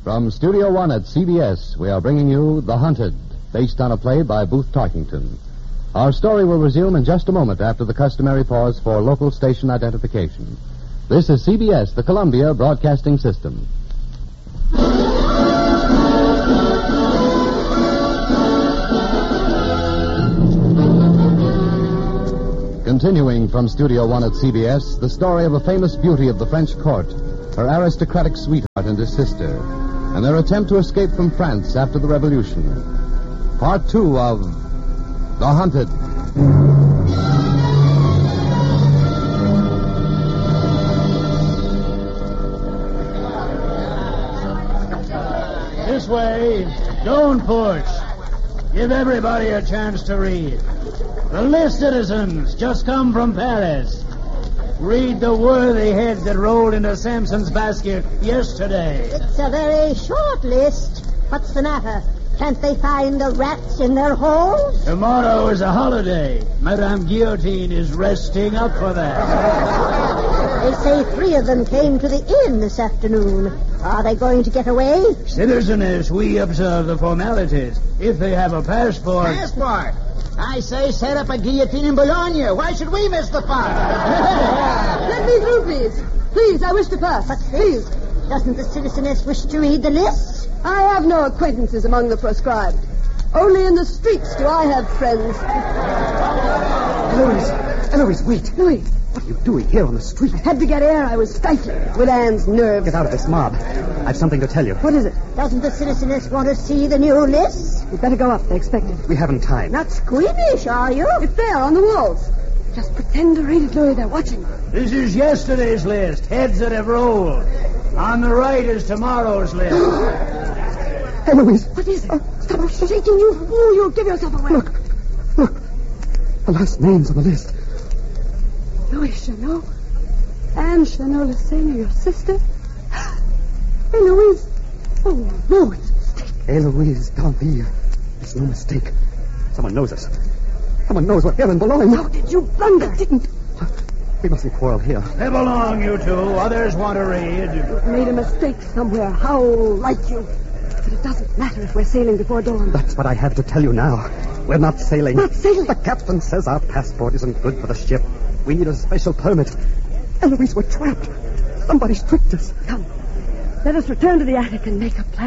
From Studio One at CBS, we are bringing you The Hunted, based on a play by Booth Tarkington. Our story will resume in just a moment after the customary pause for local station identification. This is CBS, the Columbia Broadcasting System. Continuing from Studio One at CBS, the story of a famous beauty of the French court, her aristocratic sweetheart and his sister, and their attempt to escape from France after the Revolution. Part 2 of The Hunted. This way. Don't push. Give everybody a chance to read. The list, citizens, just come from Paris. Read the worthy heads that rolled into Samson's basket yesterday. It's a very short list. What's the matter? Can't they find the rats in their holes? Tomorrow is a holiday. Madame Guillotine is resting up for that. They say 3 of them came to the inn this afternoon. Are they going to get away? Citizeness, we observe the formalities. If they have a passport... Passport? I say set up a guillotine in Bologna. Why should we miss the fun? Let me through, please. Please, I wish to pass. What's this? Doesn't the citizeness wish to read the list? I have no acquaintances among the proscribed. Only in the streets do I have friends. Eloise, wait. Louis, What are you doing here on the street? I had to get air. I was stifling with Anne's nerves. Get out of this mob. I've something to tell you. What is it? Doesn't the citizeness want to see the new list? We'd better go up. They expect it. We haven't time. Not squeamish, are you? It's there on the walls. Just pretend to read it, Louis. They're watching. This is yesterday's list. Heads that have rolled. On the right is tomorrow's list. Eloise. What is it? Stop shaking, you fool. You'll give yourself away. Look. The last names on the list. Louis Chanot. Anne Chanot-Lessegne, your sister. Hey, Louise. Oh, no, it's a mistake. Eloise D'Anville. It's no mistake. Someone knows us. Someone knows we're here in Boulogne. How did you blunder? I didn't. Look, we mustn't quarrel here. Step along, you two. Others want to read. You've made a mistake somewhere. How like you. But it doesn't matter if we're sailing before dawn. That's what I have to tell you now. We're not sailing. Not sailing? The captain says our passport isn't good for the ship. We need a special permit. Eloise, we're trapped. Somebody's tricked us. Come. Let us return to the attic and make a plan.